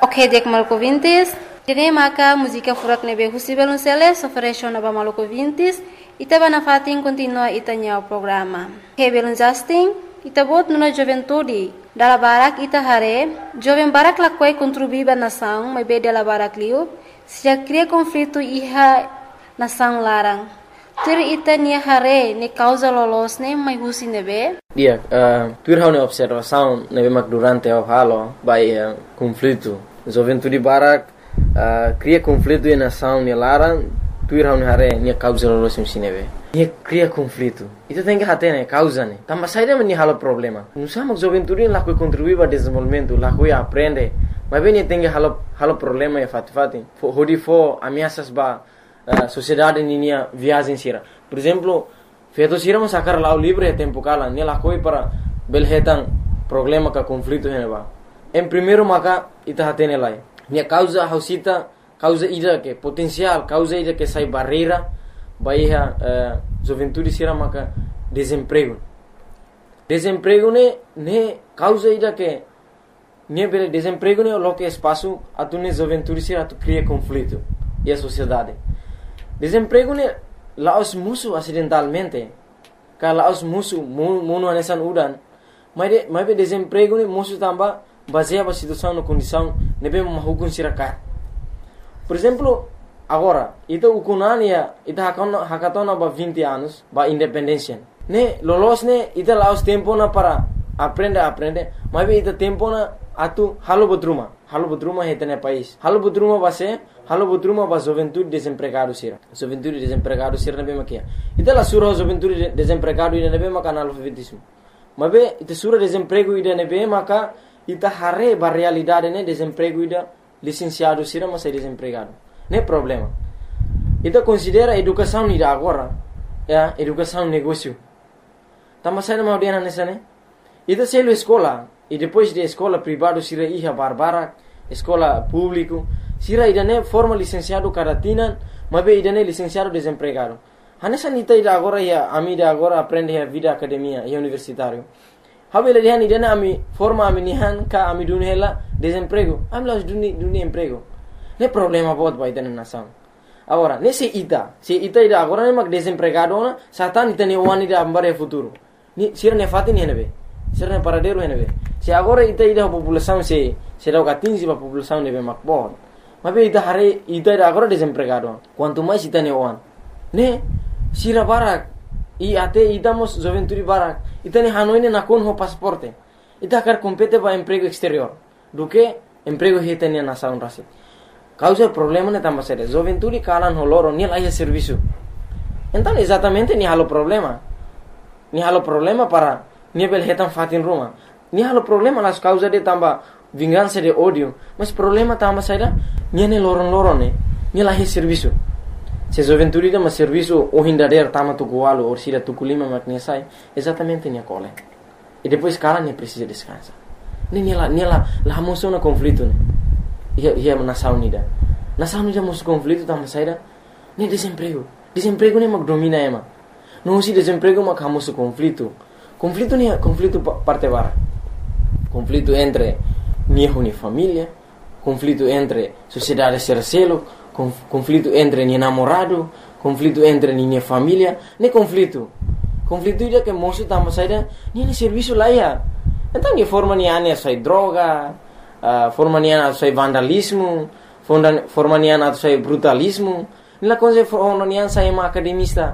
Oke, dek Maluku Vintis. Jadi maka musika furak nebe husi belunceles oferecio naba Maluku Vintis. Ita bana fatin continua ita nya programa. Ke belun Justin, ita bot nuna juventude. Dala barak ita hare, joven barak la koi contribuiba nação, mas be dela barak liu. Se já cria conflito iha nação larang. Tur ita nia hare ne causa lolos ne mai husi nebe. Dia, tur hau ne observação nebe mak durante o halo by conflito. Juventude barak cria conflito e nação ne larang. Tur hau ne hare nia causa lolos ne nebe. Nia cria conflito. Ita tem que hate ne causa ne. Tamba saída me halo problema. Não sama juventude lá que contribui para desenvolvimento, lá que aprende. Mas bem tem que halo problema e fati. Hodi fo ameaças ba sociedade ninia viagem sira. Por exemplo, feito sira mo sacar lá o livre tempo kala, ne lá coi para belhetan problema ka conflito heneba. Em primeiro maka ita hatene lai. Nia causa hausita, causa ida que potencial, causa ida que sai barreira, baia juventude sira maka desemprego. Desemprego ne causa ida que ne bele desemprego ne lo que espaço atune juventude sira atu cria conflito e a sociedade. Desemprego ne laos musuh acidentalmente. Ka laos musuh mono anesan udan. Mas be desemprego ne musuh tamba baseia ba situação na condição nebe mahukun siraka. Por exemplo, agora, ita ukunania ita hakatona ba 20 anos ba independência. Ne lolos ne ita laos tempo na para aprende, mas be ita tempo na atu halo bodruma hetene país. Halo bodruma ba juventude desempregado sira. Juventude desempregado sira nebe makia. Ita la sura juventude desempregado ida nebe maka analfabetismo. Mabe ita sura desemprego ida nebe maka ita hare ba realidade ne desemprego ida licenciado sira mas desempregado. Ne problema. Ita considera educação ida agora, educação negócio. Tama sai na audiana nessa ne. Ita selo escola e depois de escola privado sira iha barbara, escola público sira idane forma licenciado karatina, mas be idane licenciado desempregado. Hanessa nita ida agora ya amida agora aprende a vida academia e universitário. Habela dihan idane ami forma ami nihan ka ami dunhela desemprego. Amla duni emprego. Ne problema bot ba idane nação. Agora, se ita ida agora ne mak desempregado na satan ita ne wani da ambare futuro. Ni sira ne fatin henebe. Sira ne paradero henebe. Se agora ita ida população se dá 15 ba população nebe mak bot. Mas ita hare ita agora desempregado. Quanto mais ita ne wan. Ne sira barak e até itamos juventude barak. Ita ne hanoine na kon ho pasaporte. Ita quer compete ba emprego exterior. Do que emprego hita ne nação rasi. Causa problema ne tamba sere. Juventude kalan ho loro ni laia serviço. Então exatamente ni halo problema. Ni halo problema para ni bel hetan fatin ruma. Ni halo problema las causa de tamba vingança de ódio, mas problema tamba saída niane loron ne ni lahi serviço. Se juventude da mas serviço o hindader tama tu gualo ou sira tu kulima makne sai, exatamente ni cole. E depois cara ne precisa descansar. Ni la moção na conflito ne. Ia nação unida. Nação unida mos conflito tamba saída ni desemprego. Desemprego ne mak domina ema. Não se desemprego mak hamos conflito. Conflito ni conflito parte bara. Conflito entre ni família, conflito entre sociedade sercelo, conflito entre ni namorado, conflito entre ni família, ne conflito ida que moço tamba saída ni serviço lá ia. Então ni forma ni ane sai droga, forma ni ane sai vandalismo, forma ni ane sai brutalismo, ni la coisa forma ni ane sai academista.